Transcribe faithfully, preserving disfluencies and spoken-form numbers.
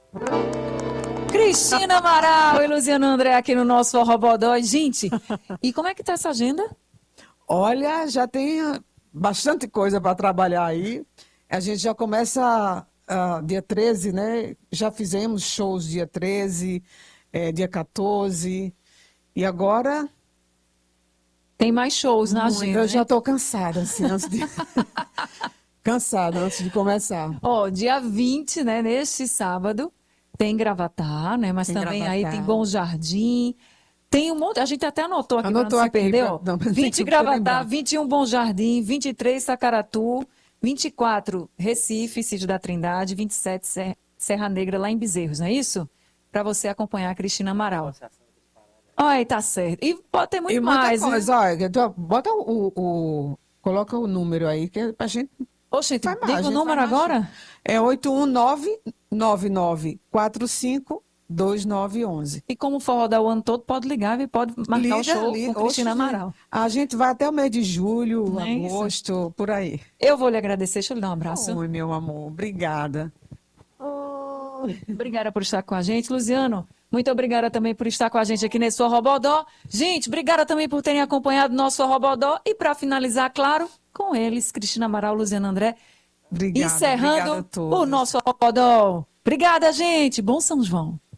Cristina Amaral e Luciano André aqui no nosso Forrobodó. Gente, e como é que tá essa agenda? Olha, já tem bastante coisa para trabalhar aí. A gente já começa ah, dia treze, né? Já fizemos shows dia treze, eh, dia quatorze. E agora, Tem mais shows na muito, agenda, eu já né? estou cansada, assim, antes de... cansada antes de começar. Ó, dia vinte, né, neste sábado, tem Gravatá, né, mas Em também aí tem Gravatá. Bom Jardim, tem um monte, a gente até anotou aqui para não Anotou se aqui, perder, pra... ó, não, tem vinte que pra Gravatá, lembrar. vinte e um Bom Jardim, vinte e três Sacaratu, vinte e quatro Recife, Sítio da Trindade, vinte e sete Ser- Serra Negra, lá em Bezerros, não é isso? Para você acompanhar a Cristina Amaral. Olha, tá certo. E pode ter E muito muita mais, viu? coisa, olha, então, bota o, o- coloca o número aí, que é pra gente Oxente, vai mais, a diga o gente vai número mais show. agora? É oito um nove, nove nove quatro cinco, dois nove um um. E como for rodar o ano todo, pode ligar e pode marcar o Liga, show com liga. Oxe, Cristina gente, Amaral. a gente vai até o mês de julho, Não é isso? agosto, por aí. Eu vou lhe agradecer, deixa eu lhe dar um abraço. Oi, meu amor, obrigada. Obrigada por estar com a gente, Luciano. Muito obrigada também por estar com a gente aqui nesse Forrobodó. Gente, obrigada também por terem acompanhado nosso Forrobodó. E para finalizar, claro, com eles, Cristina Amaral, Luciano André, Obrigada, obrigada a encerrando o todos. nosso Forrobodó. Obrigada, gente. Bom São João.